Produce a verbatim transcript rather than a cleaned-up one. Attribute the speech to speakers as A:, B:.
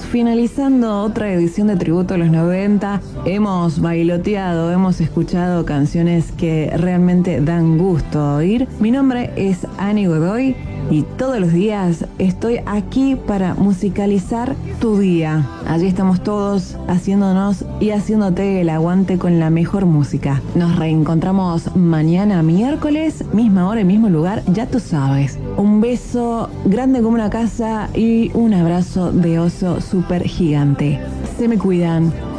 A: estamos finalizando otra edición de Tributo a los noventa. Hemos bailoteado, hemos escuchado canciones que realmente dan gusto oír. Mi nombre es Ani Godoy y todos los días estoy aquí para musicalizar tu día. Allí estamos todos haciéndonos y haciéndote el aguante con la mejor música. Nos reencontramos mañana miércoles, misma hora y mismo lugar, ya tú sabes. Un beso grande como una casa y un abrazo de oso súper gigante. Se me cuidan.